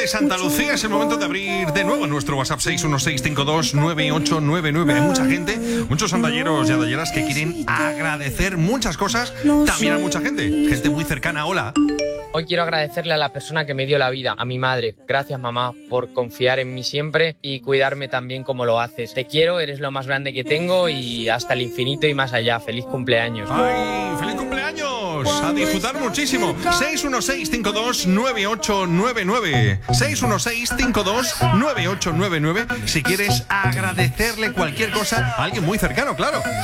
de Santa Lucía. Es el momento de abrir de nuevo nuestro WhatsApp 616529899. Hay mucha gente, muchos sandalleros y andalleras que quieren agradecer muchas cosas. También a mucha gente muy cercana. Hola. Hoy quiero agradecerle a la persona que me dio la vida, a mi madre. Gracias, mamá, por confiar en mí siempre y cuidarme tan bien como lo haces. Te quiero, eres lo más grande que tengo y hasta el infinito y más allá. ¡Feliz cumpleaños! ¡Ay, feliz cumpleaños! A disfrutar muchísimo. 616529899. 616529899. Si quieres agradecerle cualquier cosa a alguien muy cercano, claro.